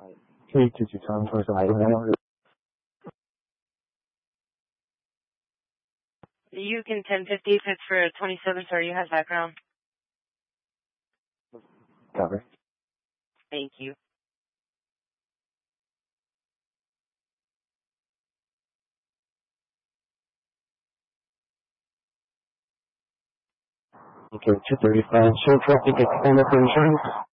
可以自己传出来的用。 You can 1050 if it's for 27, sir. You have background. Cover. Thank you. Okay, 235, show traffic extended for insurance.